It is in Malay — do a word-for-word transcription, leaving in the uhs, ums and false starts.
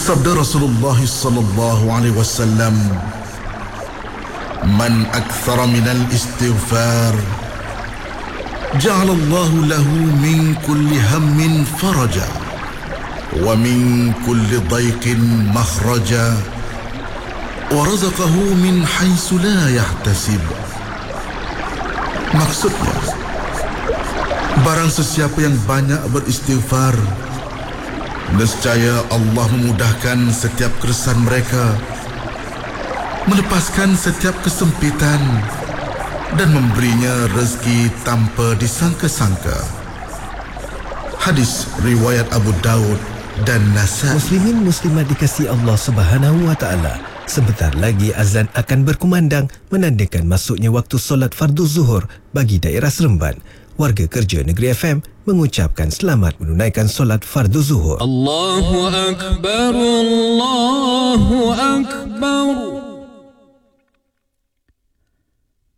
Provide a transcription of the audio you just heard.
Bersabda Rasulullah sallallahu alaihi wasallam, "Man akthara minal istighfar, ja'alallahu lahu min kulli hammin faraja, wa min kulli dayqin makhraja, wa razaqahu min haitsu la yahtasib." Maksudnya, barang sesiapa yang banyak beristighfar, nescaya Allah memudahkan setiap keresahan mereka, melepaskan setiap kesempitan, dan memberinya rezeki tanpa disangka-sangka. Hadis riwayat Abu Daud dan Nasai. Muslimin muslimat dikasihi Allah Subhanahu wa taala. Sebentar lagi azan akan berkumandang menandakan masuknya waktu solat fardu zuhur bagi daerah Seremban. Warga kerja Negeri F M mengucapkan selamat menunaikan solat fardu zuhur. Allahu Akbar, Allahu Akbar.